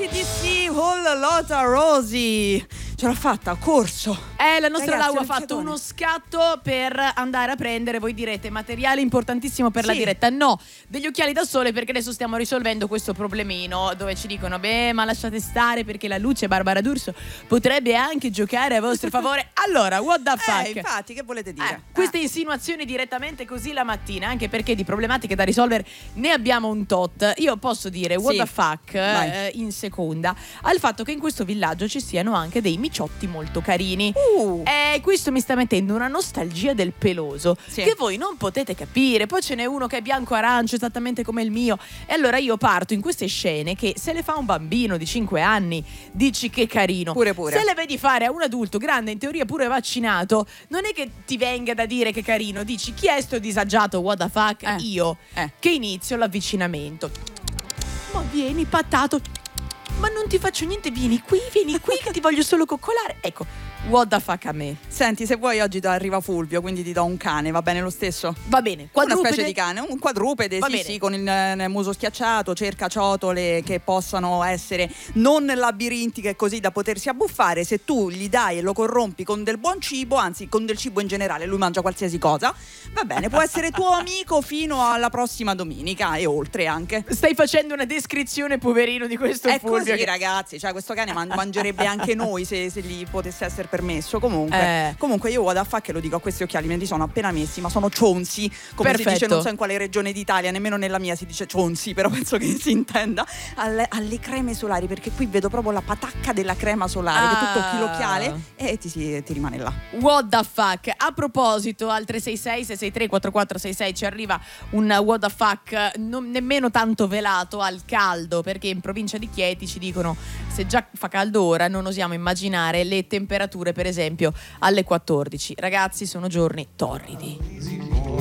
AC/DC, Whole Lotta Rosie. Ce l'ha fatta, ha corso. La nostra Ragazzi, Lau ha fatto uno scatto per andare a prendere, voi direte, materiale importantissimo per la Sì. diretta. No, degli occhiali da sole, perché adesso stiamo risolvendo questo problemino dove ci dicono: beh, ma lasciate stare perché la luce Barbara D'Urso potrebbe anche giocare a vostro favore. Allora, what the fuck? Infatti, che volete dire? Queste insinuazioni direttamente così la mattina, anche perché di problematiche da risolvere ne abbiamo un tot. Io posso dire what Sì. the fuck in seconda al fatto che in questo villaggio ci siano anche dei miciotti molto carini. E questo mi sta mettendo una nostalgia del peloso che voi non potete capire. Poi ce n'è uno che è bianco-arancio esattamente come il mio, e allora io parto in queste scene che se le fa un bambino di 5 anni dici che carino, Pure. se le vedi fare a un adulto grande, in teoria pure vaccinato, non è che ti venga da dire che carino, dici: chi è sto disagiato, what the fuck? Io che inizio l'avvicinamento. Ma vieni patato, ma non ti faccio niente, vieni qui che ti voglio solo coccolare. Ecco, what the fuck a me. Senti, se vuoi oggi ti arriva Fulvio, quindi ti do un cane, va bene lo stesso? Va bene, Una specie di cane, un quadrupede, Va bene. sì, con il muso schiacciato, cerca ciotole che possano essere non labirintiche, così da potersi abbuffare. Se tu gli dai e lo corrompi con del buon cibo, anzi con del cibo in generale, lui mangia qualsiasi cosa, va bene, può essere tuo amico fino alla prossima domenica e oltre anche. Stai facendo una descrizione, poverino, di questo È Fulvio così, ragazzi, cioè questo cane mangerebbe anche noi se gli potesse essere permesso. Comunque io vado a fa che lo dico, a questi occhiali me li sono appena messi, ma sono cionzi, come Perfetto. si dice non so in quale regione d'Italia, nemmeno nella mia si dice cionzi, però penso che si intenda alle creme solari, perché qui vedo proprio la patacca della crema solare, che tu tocchi l'occhiale e ti rimane là. What the fuck. A proposito, al 366-663-4466 ci arriva un what the fuck non nemmeno tanto velato al caldo, perché in provincia di Chieti ci dicono: se già fa caldo ora, non osiamo immaginare le temperature per esempio alle 14. Ragazzi, sono giorni torridi.